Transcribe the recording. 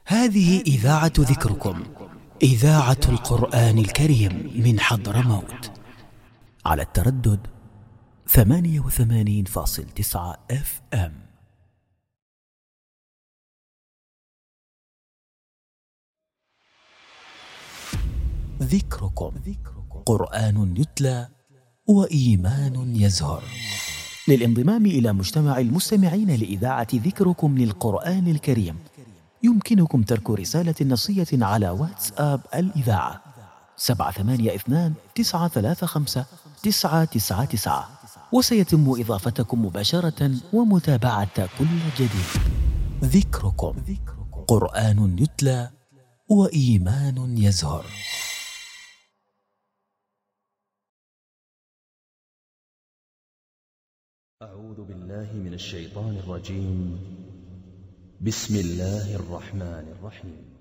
هذه إذاعة ذكركم، إذاعة القرآن الكريم من حضرموت، على التردد 88.9 FM. ذكركم، قرآن يتلى وإيمان يزهر. للانضمام إلى مجتمع المستمعين لإذاعة ذكركم للقرآن الكريم يمكنكم ترك رسالة نصية على واتساب الإذاعة 782-935-999، وسيتم إضافتكم مباشرة ومتابعة كل جديد. ذكركم، قرآن يتلى وإيمان يزهر. أعوذ بالله من الشيطان الرجيم. بسم الله الرحمن الرحيم.